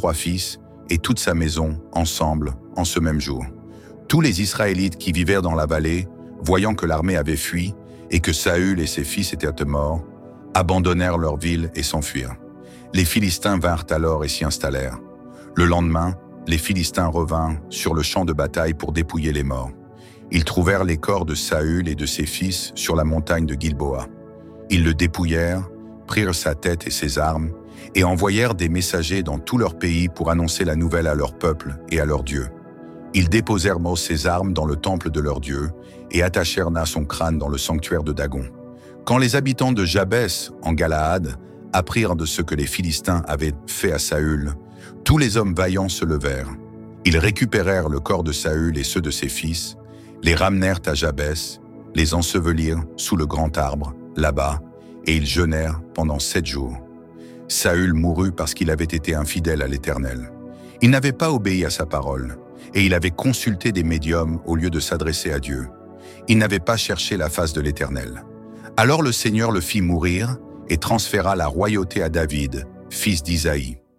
3 fils et toute sa maison ensemble en ce même jour. Tous les Israélites qui vivaient dans la vallée, voyant que l'armée avait fui et que Saül et ses fils étaient morts, abandonnèrent leur ville et s'enfuirent. Les Philistins vinrent alors et s'y installèrent. Le lendemain, les Philistins revinrent sur le champ de bataille pour dépouiller les morts. Ils trouvèrent les corps de Saül et de ses fils sur la montagne de Gilboa. Ils le dépouillèrent, prirent sa tête et ses armes, et envoyèrent des messagers dans tout leur pays pour annoncer la nouvelle à leur peuple et à leur Dieu. Ils déposèrent ses armes dans le temple de leur Dieu et attachèrent son crâne dans le sanctuaire de Dagon. Quand les habitants de Jabès, en Galaad, apprirent de ce que les Philistins avaient fait à Saül, tous les hommes vaillants se levèrent. Ils récupérèrent le corps de Saül et ceux de ses fils, les ramenèrent à Jabès, les ensevelirent sous le grand arbre, là-bas, et ils jeûnèrent pendant 7 jours. Saül mourut parce qu'il avait été infidèle à l'Éternel. Il n'avait pas obéi à sa parole, et il avait consulté des médiums au lieu de s'adresser à Dieu. Il n'avait pas cherché la face de l'Éternel. Alors le Seigneur le fit mourir et transféra la royauté à David, fils d'Isaïe.